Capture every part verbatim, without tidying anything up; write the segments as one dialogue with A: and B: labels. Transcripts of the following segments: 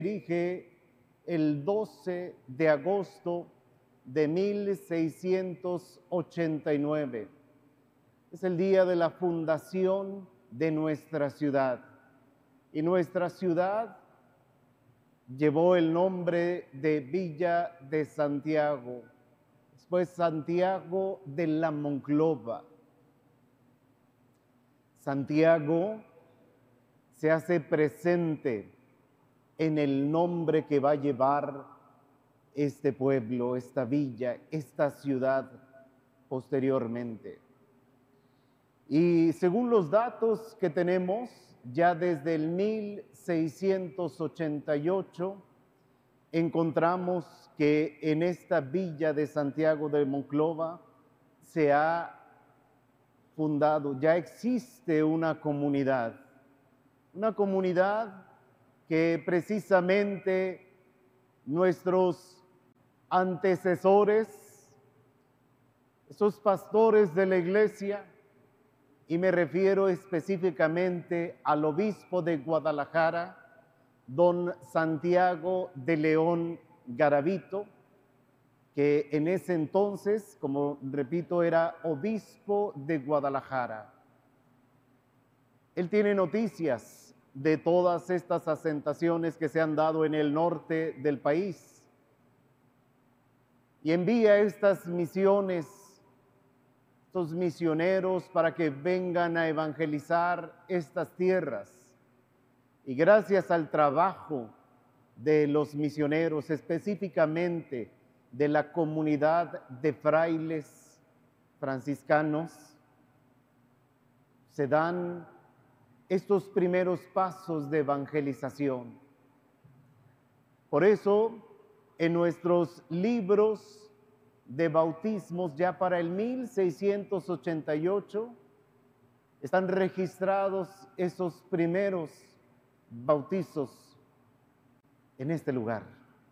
A: dirige el doce de agosto de mil seiscientos ochenta y nueve. Es el día de la fundación de nuestra ciudad. Y nuestra ciudad llevó el nombre de Villa de Santiago, después Santiago de la Monclova. Santiago se hace presente en el nombre que va a llevar este pueblo, esta villa, esta ciudad posteriormente. Y según los datos que tenemos, ya desde el mil seiscientos ochenta y ocho encontramos que en esta villa de Santiago de Monclova se ha fundado, ya existe una comunidad, una comunidad que precisamente nuestros antecesores, esos pastores de la iglesia, y me refiero específicamente al obispo de Guadalajara, don Santiago de León Garavito, que en ese entonces, como repito, era obispo de Guadalajara. Él tiene noticias de todas estas asentaciones que se han dado en el norte del país y envía estas misiones, estos misioneros para que vengan a evangelizar estas tierras. Y gracias al trabajo de los misioneros, específicamente de la comunidad de frailes franciscanos, se dan estos primeros pasos de evangelización. Por eso, en nuestros libros de bautismos, ya para el mil seiscientos ochenta y ocho, están registrados esos primeros bautizos en este lugar.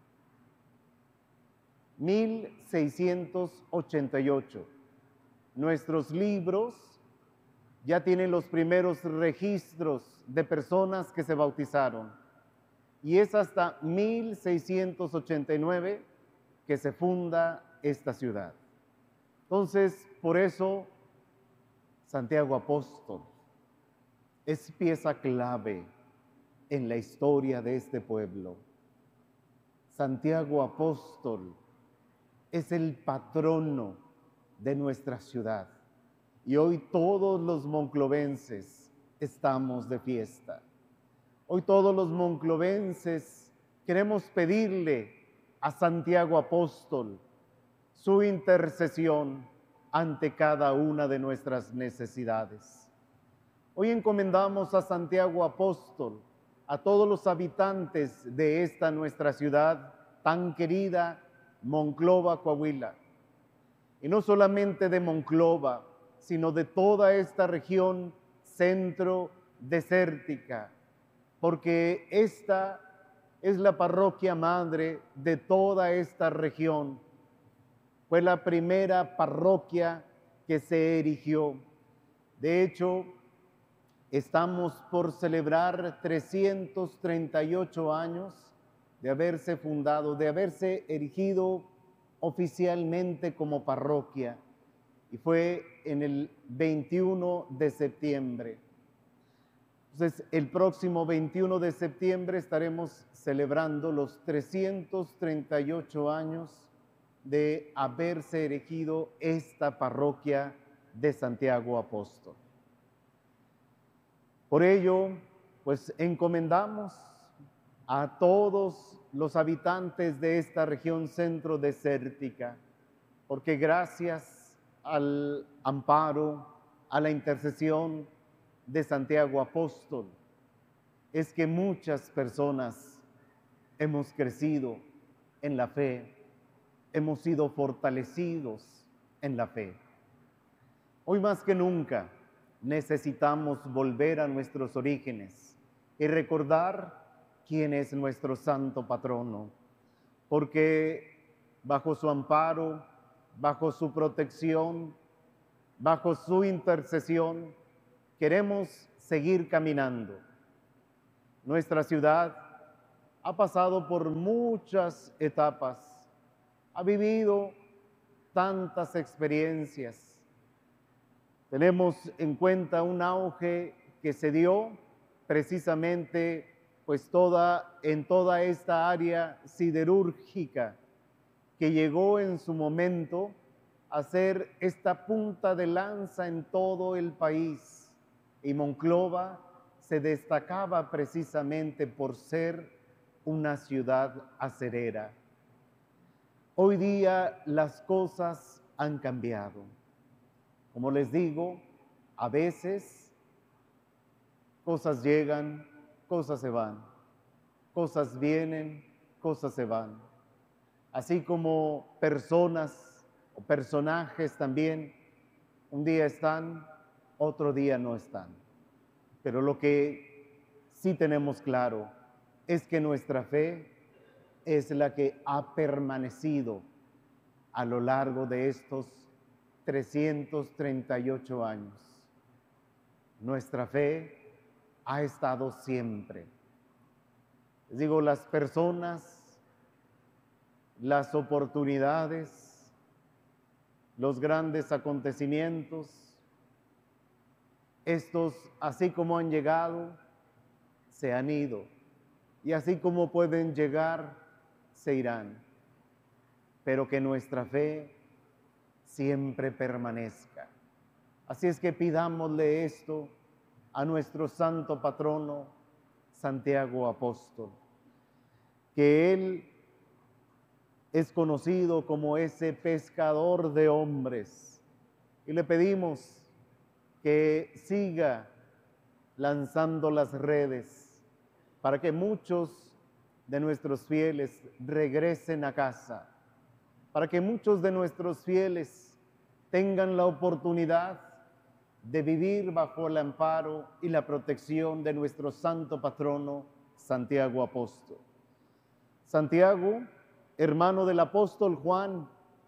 A: mil seiscientos ochenta y ocho. Nuestros libros ya tienen los primeros registros de personas que se bautizaron. Y es hasta mil seiscientos ochenta y nueve que se funda esta ciudad. Entonces, por eso, Santiago Apóstol es pieza clave en la historia de este pueblo. Santiago Apóstol es el patrono de nuestra ciudad. Y hoy todos los monclovenses estamos de fiesta. Hoy todos los monclovenses queremos pedirle a Santiago Apóstol su intercesión ante cada una de nuestras necesidades. Hoy encomendamos a Santiago Apóstol, a todos los habitantes de esta nuestra ciudad tan querida, Monclova, Coahuila. Y no solamente de Monclova, sino de toda esta región centro desértica, porque esta es la parroquia madre de toda esta región. Fue la primera parroquia que se erigió. De hecho, estamos por celebrar trescientos treinta y ocho años de haberse fundado, de haberse erigido oficialmente como parroquia. Y fue en el veintiuno de septiembre. Entonces, el próximo veintiuno de septiembre estaremos celebrando los trescientos treinta y ocho años de haberse erigido esta parroquia de Santiago Apóstol. Por ello, pues encomendamos a todos los habitantes de esta región centro desértica, porque gracias al amparo, a la intercesión de Santiago Apóstol, es que muchas personas hemos crecido en la fe, hemos sido fortalecidos en la fe. Hoy más que nunca necesitamos volver a nuestros orígenes y recordar quién es nuestro santo patrono, porque bajo su amparo, bajo su protección, bajo su intercesión, queremos seguir caminando. Nuestra ciudad ha pasado por muchas etapas, ha vivido tantas experiencias. Tenemos en cuenta un auge que se dio precisamente pues toda, en toda esta área siderúrgica que llegó en su momento a ser esta punta de lanza en todo el país. Y Monclova se destacaba precisamente por ser una ciudad acerera. Hoy día las cosas han cambiado. Como les digo, a veces cosas llegan, cosas se van, cosas vienen, cosas se van. Así como personas o personajes también, un día están, otro día no están. Pero lo que sí tenemos claro es que nuestra fe es la que ha permanecido a lo largo de estos trescientos treinta y ocho años. Nuestra fe ha estado siempre. Les digo, las personas, las oportunidades, los grandes acontecimientos, estos, así como han llegado, se han ido. Y así como pueden llegar, se irán. Pero que nuestra fe siempre permanezca. Así es que pidámosle esto a nuestro santo patrono, Santiago Apóstol, que él es conocido como ese pescador de hombres. Y le pedimos que siga lanzando las redes para que muchos de nuestros fieles regresen a casa, para que muchos de nuestros fieles tengan la oportunidad de vivir bajo el amparo y la protección de nuestro santo patrono, Santiago Apóstol. Santiago, hermano del apóstol Juan,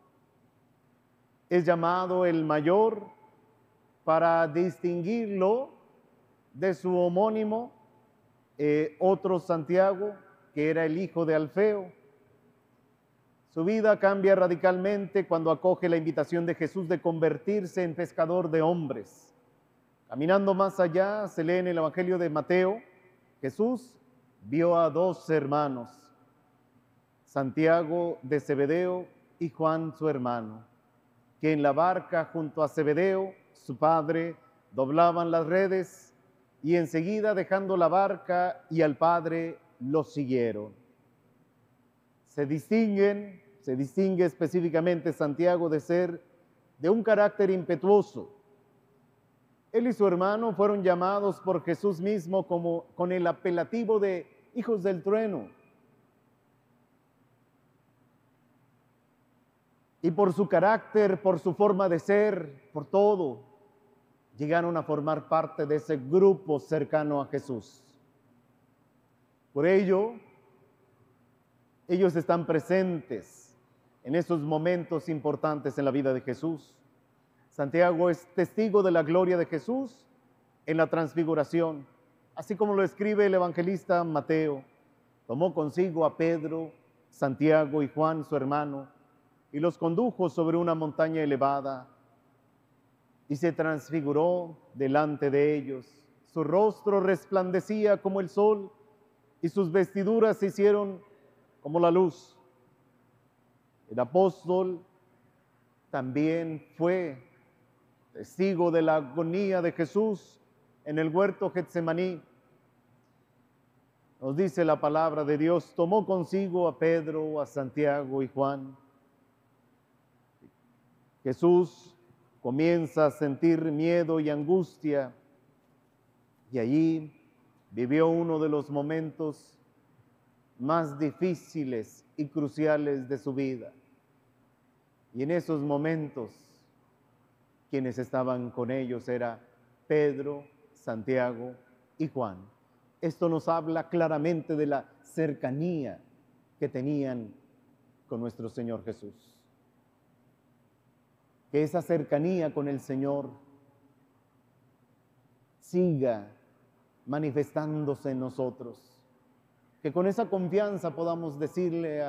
A: es llamado el mayor para distinguirlo de su homónimo, eh, otro Santiago, que era el hijo de Alfeo. Su vida cambia radicalmente cuando acoge la invitación de Jesús de convertirse en pescador de hombres. Caminando más allá, se lee en el Evangelio de Mateo, Jesús vio a dos hermanos, Santiago de Zebedeo y Juan su hermano, que en la barca junto a Zebedeo, su padre, doblaban las redes y enseguida dejando la barca y al padre los siguieron. Se distinguen, se distingue específicamente Santiago de ser de un carácter impetuoso. Él y su hermano fueron llamados por Jesús mismo como, con el apelativo de hijos del trueno. Y por su carácter, por su forma de ser, por todo, llegaron a formar parte de ese grupo cercano a Jesús. Por ello, ellos están presentes en esos momentos importantes en la vida de Jesús. Santiago es testigo de la gloria de Jesús en la transfiguración, así como lo escribe el evangelista Mateo. Tomó consigo a Pedro, Santiago y Juan, su hermano, y los condujo sobre una montaña elevada y se transfiguró delante de ellos. Su rostro resplandecía como el sol y sus vestiduras se hicieron como la luz. El apóstol también fue testigo de la agonía de Jesús en el huerto Getsemaní. Nos dice la palabra de Dios, tomó consigo a Pedro, a Santiago y Juan. Jesús comienza a sentir miedo y angustia y allí vivió uno de los momentos más difíciles y cruciales de su vida. Y en esos momentos, quienes estaban con ellos era Pedro, Santiago y Juan. Esto nos habla claramente de la cercanía que tenían con nuestro Señor Jesús. Que esa cercanía con el Señor siga manifestándose en nosotros. Que con esa confianza podamos decirle